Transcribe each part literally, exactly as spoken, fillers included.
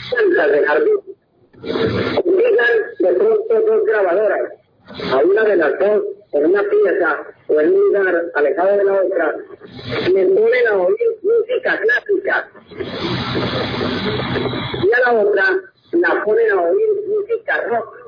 plantas de jardín. Utilizan de pronto dos grabadoras, a una de las dos en una pieza o en un lugar alejado de la otra, y le ponen a oír música clásica, y a la otra la ponen a oír música rock.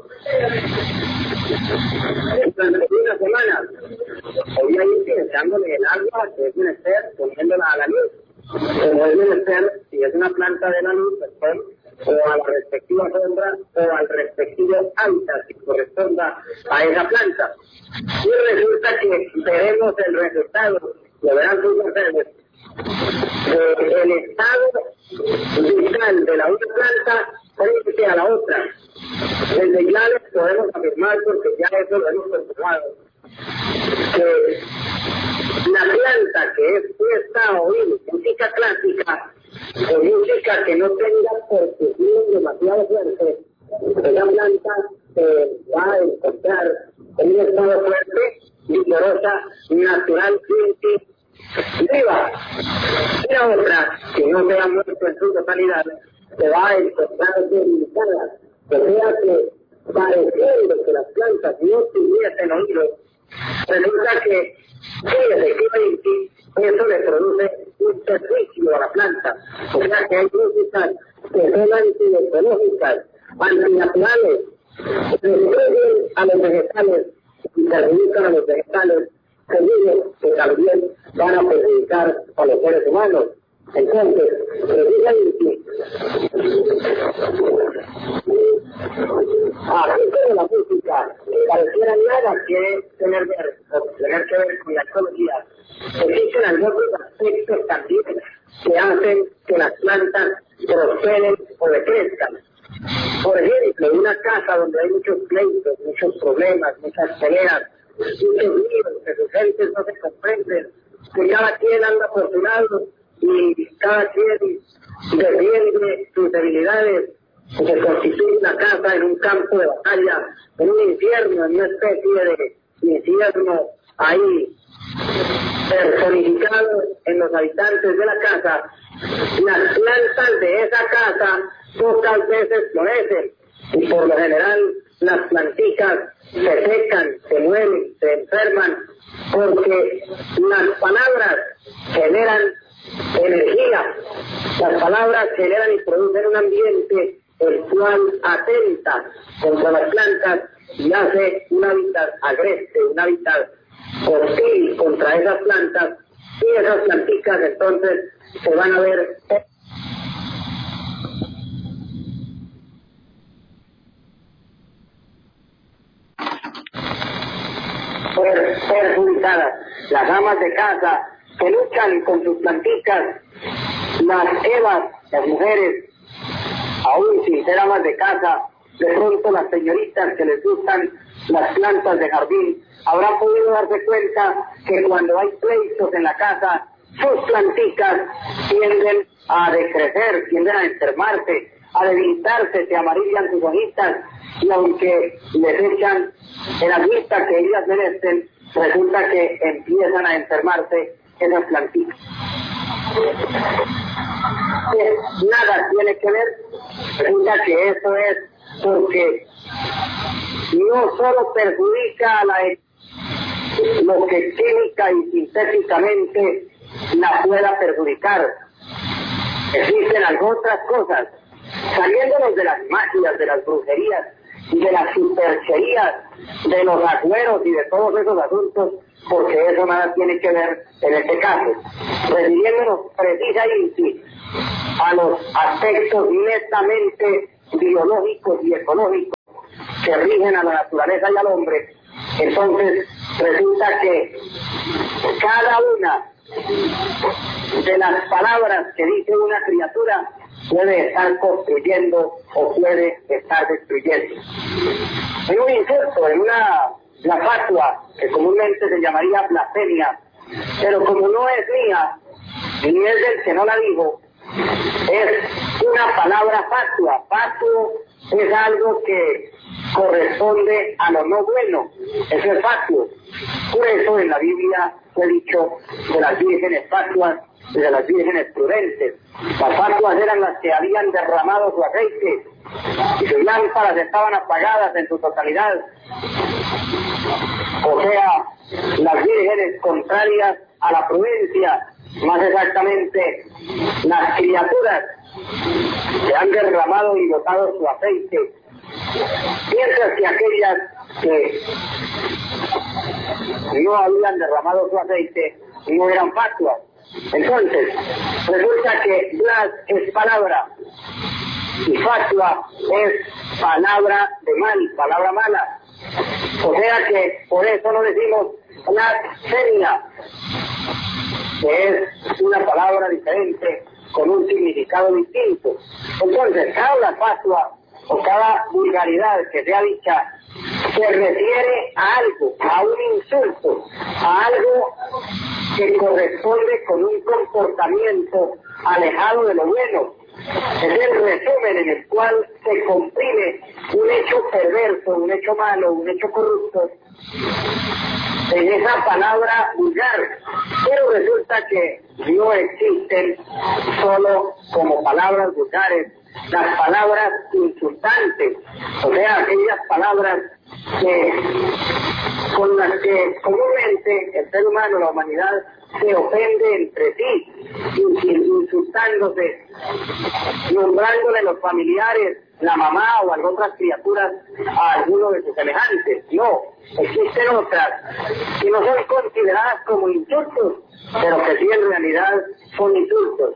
Durante una semana, voy a ir pensándole el agua que es menester, poniéndola a la luz, como es menester, si es una planta de la luz, el sol, o a la respectiva sombra, o al respectivo hábitat que corresponda a esa planta. Y resulta que veremos el resultado, lo verán sus mercedes, del estado vital de la una planta frente a la otra. Desde ya les podemos afirmar, porque ya eso lo hemos comprobado, que la planta que es puesta a oír música clásica o música que no tenga percusión demasiado fuerte, esa planta se va a encontrar en un estado fuerte, vigorosa, naturalmente viva. Y la otra, que no se ha muerto en su totalidad, se va a encontrar debilitada. O sea que, pareciendo que las plantas no tuviesen oído, resulta que, efectivamente, eso le produce un perjuicio a la planta. O sea que hay músicas que son antiecológicas, antinaturales, destruyen a los vegetales y perjudican a los vegetales, que digo que también van a perjudicar a los seres humanos. Entonces, precisamente, así como la música pareciera nada que tener, ver, tener que ver con la ecología, existen algunos aspectos también que hacen que las plantas prosperen o decrezcan. Por ejemplo, una casa donde hay muchos pleitos, muchos problemas, muchas peleas, muchos líos, que sus gentes no se comprenden, que cada quien anda por su lado y cada quien defiende sus debilidades, se constituye la casa en un campo de batalla, en un infierno, en una especie de infierno ahí personificado en los habitantes de la casa. Las plantas de esa casa pocas veces florecen y por lo general las plantitas se secan, se mueren, se enferman, porque las palabras generan energía, las palabras generan y producen un ambiente el cual atenta contra las plantas y hace un hábitat agreste, un hábitat hostil contra esas plantas, y esas plantitas entonces se van a ver perjudicadas. Las amas de casa que luchan con sus plantitas, las evas, las mujeres, aún sin ser amas de casa, de pronto las señoritas que les gustan las plantas de jardín, habrán podido darse cuenta que cuando hay pleitos en la casa, sus plantitas tienden a decrecer, tienden a enfermarse, a debilitarse, se amarillan sus hojitas, y aunque les echan el agüita que ellas merecen, resulta que empiezan a enfermarse esas plantitas. Nada tiene que ver, resulta que eso es porque no solo perjudica a la lo que química y sintéticamente la pueda perjudicar, existen algunas otras cosas, saliéndonos de las magias, de las brujerías, de las supercherías, de los agüeros y de todos esos asuntos, porque eso nada tiene que ver en este caso, refiriéndonos precisamente a los aspectos netamente biológicos y ecológicos que rigen a la naturaleza y al hombre. Entonces resulta que cada una de las palabras que dice una criatura puede estar construyendo o puede estar destruyendo. En un inserto, en una la fatua, que comúnmente se llamaría blasfemia, pero como no es mía, ni es del que no la digo, es una palabra fatua. Fatuo es algo que corresponde a lo no bueno, eso es fatuo. Por eso en la Biblia fue dicho de las vírgenes fatuas y de las vírgenes prudentes. Las fatuas eran las que habían derramado su aceite y sus lámparas estaban apagadas en su totalidad. O sea, las vírgenes contrarias a la prudencia, más exactamente las criaturas que han derramado y botado su aceite, mientras que aquellas que no habían derramado su aceite no eran fatuas. Entonces, resulta que blas es palabra y fatua es palabra de mal, palabra mala. O sea que por eso no decimos blasfemia, que es una palabra diferente con un significado distinto. Entonces, cada fatua o cada vulgaridad que sea dicha se refiere a algo, a un insulto, a algo que corresponde con un comportamiento alejado de lo bueno. Es el resumen en el cual se comprime un hecho perverso, un hecho malo, un hecho corrupto en esa palabra vulgar. Pero resulta que no existen solo como palabras vulgares las palabras insultantes, o sea, aquellas palabras que, con las que comúnmente el ser humano, la humanidad, se ofende entre sí, insultándose, nombrándole los familiares, la mamá o algunas otras criaturas a alguno de sus semejantes. No, existen otras que no son consideradas como insultos, pero que sí en realidad son insultos.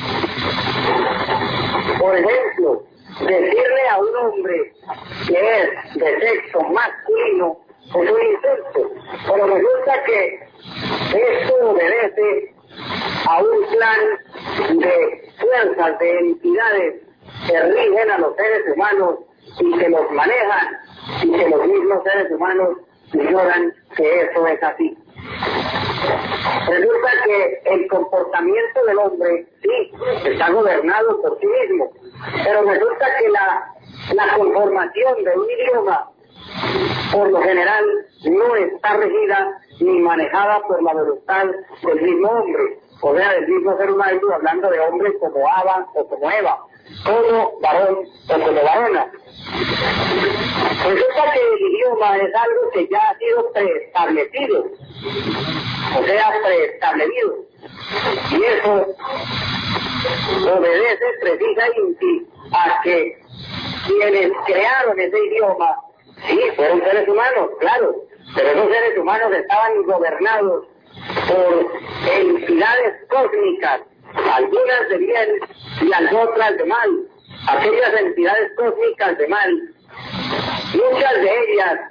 Por ejemplo, decirle a un hombre que es de sexo masculino es un insulto, pero resulta que esto obedece a un plan de fuerzas, de entidades que rigen a los seres humanos y que los manejan, y que los mismos seres humanos ignoran que eso es así. Resulta que el comportamiento del hombre, sí, está gobernado por sí mismo, pero resulta que la, la conformación de un idioma, por lo general, no está regida ni manejada por la voluntad del mismo hombre, o sea, del mismo ser humano, hablando de hombres como Adán o como Eva, como varón o como varona. Resulta que el idioma es algo que ya ha sido preestablecido, o sea, preestablecido, y eso obedece precisamente a que quienes crearon ese idioma, sí, fueron seres humanos, claro, pero esos seres humanos estaban gobernados por entidades cósmicas, algunas de bien y las otras de mal. Aquellas entidades cósmicas de mal, muchas de ellas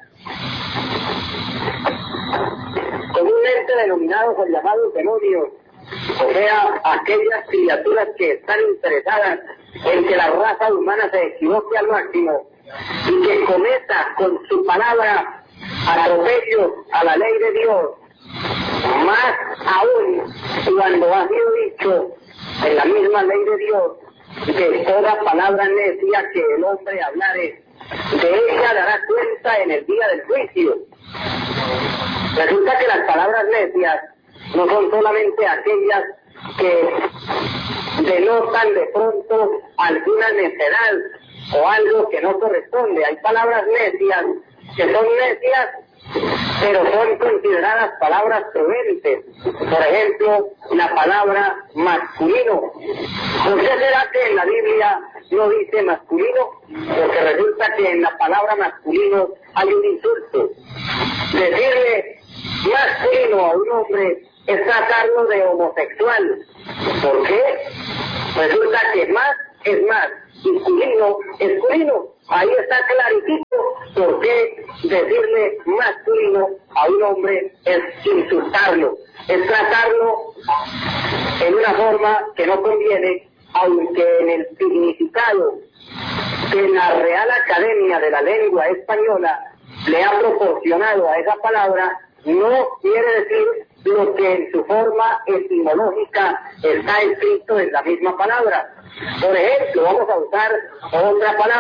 comúnmente denominados o llamados demonios, o sea, aquellas criaturas que están interesadas en que la raza humana se equivoque al máximo y que cometa con su palabra atropello a la ley de Dios, más aún cuando ha sido dicho en la misma ley de Dios que toda palabra necia que el hombre hablare, de ella dará cuenta en el día del juicio. Resulta que las palabras necias no son solamente aquellas que denotan de pronto alguna necedad o algo que no corresponde. Hay palabras necias que son necias, pero son consideradas palabras prudentes. Por ejemplo, la palabra masculino. ¿Por qué será que en la Biblia no dice masculino? Porque resulta que en la palabra masculino hay un insulto. Decirle masculino a un hombre es tratarlo de homosexual. ¿Por qué? Resulta que más es más, masculino es masculino. Ahí está claritito por qué decirle masculino a un hombre es insultarlo, es tratarlo en una forma que no conviene, aunque en el significado que la Real Academia de la Lengua Española le ha proporcionado a esa palabra, no quiere decir lo que en su forma etimológica está escrito en la misma palabra. Por ejemplo, vamos a usar otra palabra.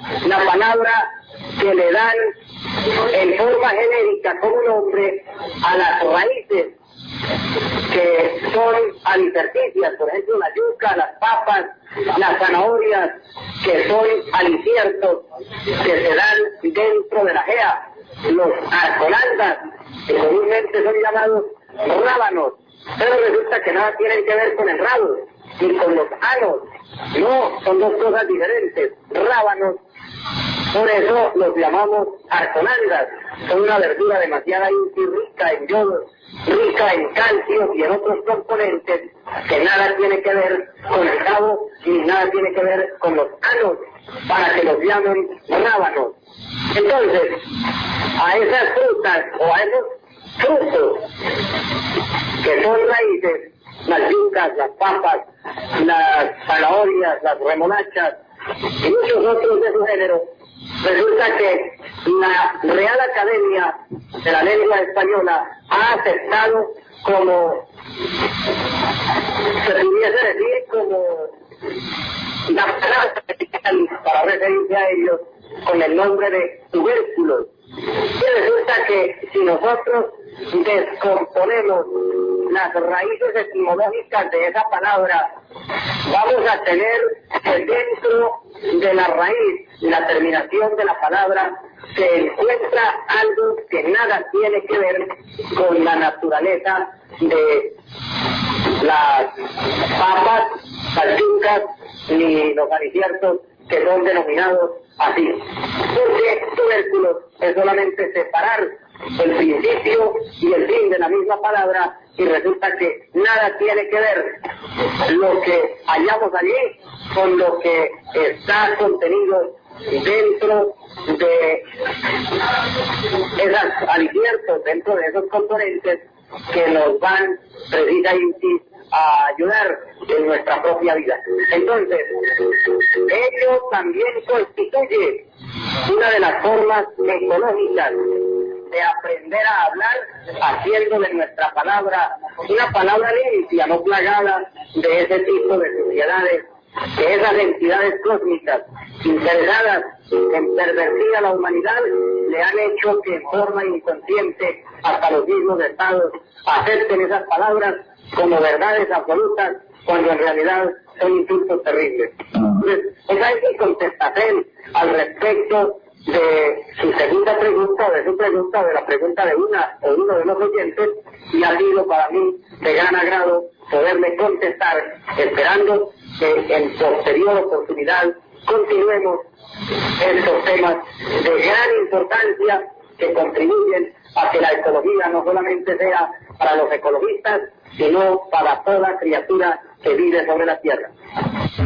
la palabra que le dan en forma genérica como nombre a las raíces que son alicerticias, por ejemplo la yuca, las papas, las zanahorias, que son aliciertos que se dan dentro de la gea, los arcolandas, que comúnmente son llamados rábanos, pero resulta que nada tienen que ver con el rabo, ni con los anos, no, son dos cosas diferentes. Rábanos, por eso los llamamos arcolandas, son una verdura demasiado rica en yodo, rica en calcio y en otros componentes que nada tiene que ver con el rabo ni nada tiene que ver con los anos, para que los llamen rábanos. Entonces, a esas frutas o a esos frutos que son raíces, las yucas, las papas, las zanahorias, las remolachas y muchos otros de su género, resulta que la Real Academia de la Lengua Española ha aceptado como, se pudiese decir, como la palabra para referirse a ellos con el nombre de tubérculos. Y resulta que si nosotros descomponemos las raíces etimológicas de esa palabra, vamos a tener dentro de la raíz y la terminación de la palabra se encuentra algo que nada tiene que ver con la naturaleza de las papas, las yucas, ni los aliciertos que son denominados así. Porque tubérculos es solamente separar el principio y el fin de la misma palabra, y resulta que nada tiene que ver lo que hallamos allí con lo que está contenido dentro de esos aliciertos, dentro de esos componentes que nos van precisamente a ayudar en nuestra propia vida. Entonces, ello también constituye una de las formas ecológicas de aprender a hablar, haciendo de nuestra palabra una palabra limpia, no plagada de ese tipo de suciedades que esas entidades cósmicas interesadas en pervertir a la humanidad le han hecho que en forma inconsciente hasta los mismos estados acepten esas palabras como verdades absolutas cuando en realidad son insultos terribles. Entonces, esa es mi contestación al respecto de su segunda pregunta, o de su pregunta, o de la pregunta de una o uno de los oyentes, y ha sido para mí de gran agrado poderle contestar, esperando que en posterior oportunidad continuemos estos temas de gran importancia que contribuyen a que la ecología no solamente sea para los ecologistas, sino para toda criatura que vive sobre la tierra.